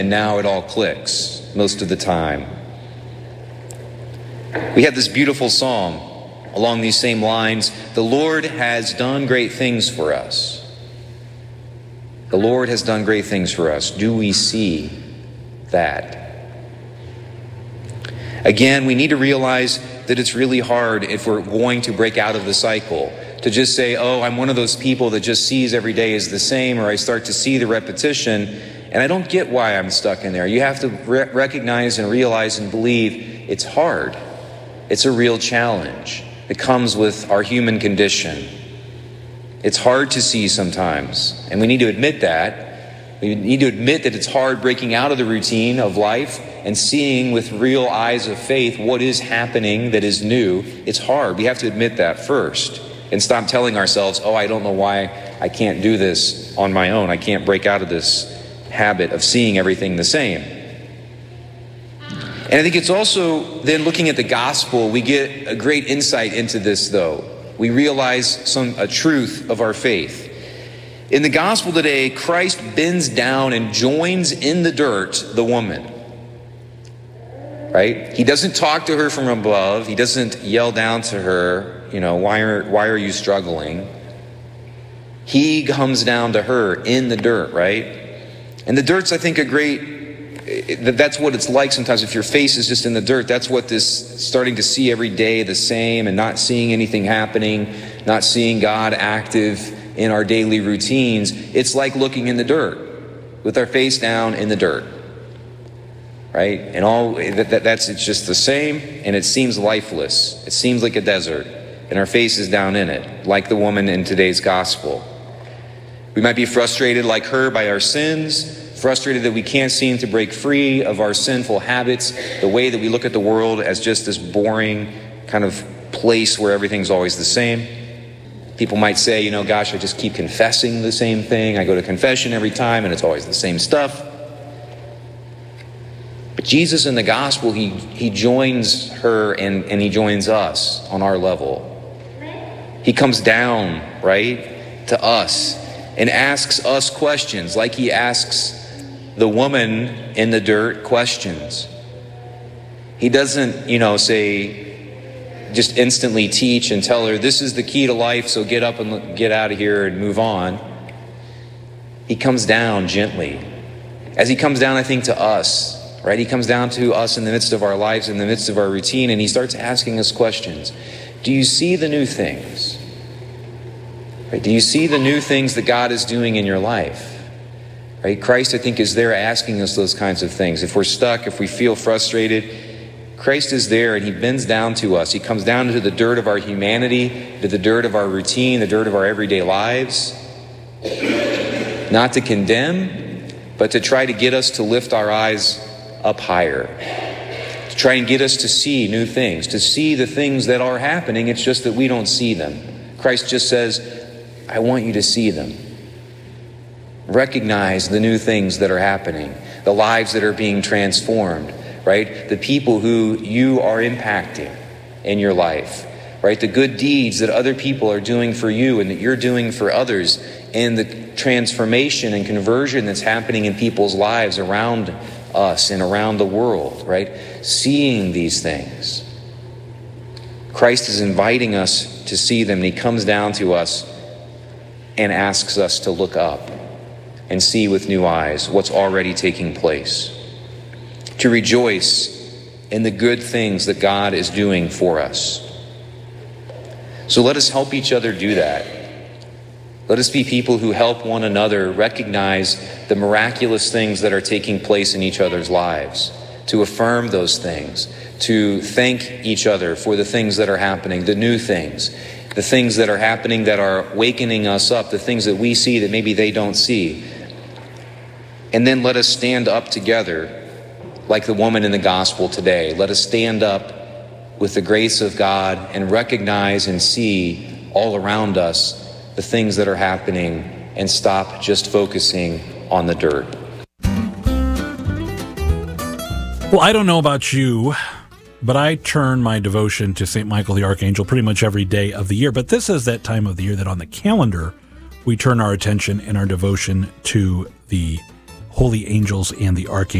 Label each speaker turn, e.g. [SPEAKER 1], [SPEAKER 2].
[SPEAKER 1] and now it all clicks most of the time. We have this beautiful song along these same lines. The Lord has done great things for us. The Lord has done great things for us. Do we see that? Again, we need to realize that it's really hard if we're going to break out of the cycle to just say, oh, I'm one of those people that just sees every day as the same, or I start to see the repetition, and I don't get why I'm stuck in there. You have to recognize and realize and believe it's hard. It's a real challenge. It comes with our human condition. It's hard to see sometimes, and we need to admit that. We need to admit that it's hard breaking out of the routine of life and seeing with real eyes of faith what is happening that is new. It's hard. We have to admit that first and stop telling ourselves, oh, I don't know why I can't do this on my own. I can't break out of this habit of seeing everything the same. And I think it's also then looking at the gospel, we get a great insight into this, though. We realize a truth of our faith. In the gospel today, Christ bends down and joins in the dirt the woman. Right? He doesn't talk to her from above. He doesn't yell down to her, why are you struggling? He comes down to her in the dirt, right? And the dirt's, I think, that's what it's like sometimes if your face is just in the dirt. That's what this starting to see every day the same and not seeing anything happening, not seeing God active in our daily routines. It's like looking in the dirt with our face down in the dirt, right? And it's just the same, and it seems lifeless. It seems like a desert, and our face is down in it, like the woman in today's gospel. We might be frustrated like her by our sins, frustrated that we can't seem to break free of our sinful habits, the way that we look at the world as just this boring kind of place where everything's always the same. People might say, gosh, I just keep confessing the same thing. I go to confession every time and it's always the same stuff. But Jesus in the gospel, he joins her and he joins us on our level. He comes down, right, to us and asks us questions like he asks the woman in the dirt questions. He doesn't, say, just instantly teach and tell her, this is the key to life, so get up and get out of here and move on. He comes down gently. As he comes down, I think, to us, right? He comes down to us in the midst of our lives, in the midst of our routine, and he starts asking us questions. Do you see the new things? Right? Do you see the new things that God is doing in your life? Right? Christ, I think, is there asking us those kinds of things. If we're stuck, if we feel frustrated, Christ is there and he bends down to us. He comes down into the dirt of our humanity, to the dirt of our routine, the dirt of our everyday lives. Not to condemn, but to try to get us to lift our eyes up higher. To try and get us to see new things, to see the things that are happening. It's just that we don't see them. Christ just says, I want you to see them. Recognize the new things that are happening, the lives that are being transformed, right? The people who you are impacting in your life, right? The good deeds that other people are doing for you and that you're doing for others, and the transformation and conversion that's happening in people's lives around us and around the world, right? Seeing these things. Christ is inviting us to see them, and he comes down to us and asks us to look up and see with new eyes what's already taking place. To rejoice in the good things that God is doing for us. So let us help each other do that. Let us be people who help one another recognize the miraculous things that are taking place in each other's lives, to affirm those things, to thank each other for the things that are happening, the new things, the things that are happening that are wakening us up, the things that we see that maybe they don't see. And then let us stand up together like the woman in the gospel today. Let us stand up with the grace of God and recognize and see all around us the things that are happening and stop just focusing on the dirt.
[SPEAKER 2] Well, I don't know about you, but I turn my devotion to St. Michael the Archangel pretty much every day of the year. But this is that time of the year that on the calendar, we turn our attention and our devotion to the holy angels and the archangels.